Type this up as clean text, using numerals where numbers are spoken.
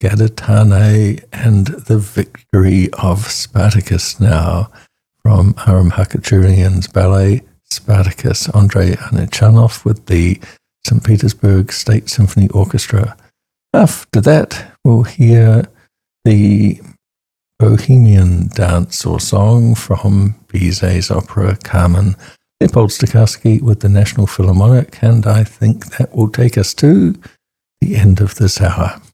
Gadatane and the Victory of Spartacus now from Aram Khachaturian's ballet Spartacus, Andrei Anichanov with the St. Petersburg State Symphony Orchestra. After that, we'll hear the Bohemian dance or song from Bizet's opera Carmen. Leopold Stokowski with the National Philharmonic, and I think that will take us to the end of this hour.